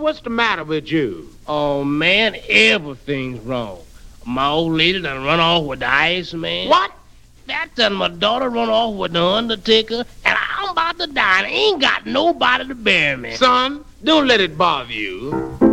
what's the matter with you? Oh, man, everything's wrong. My old lady done run off with the Iceman. What? That done my daughter run off with the Undertaker, and I'm about to die and ain't got nobody to bury me. Son, don't let it bother you.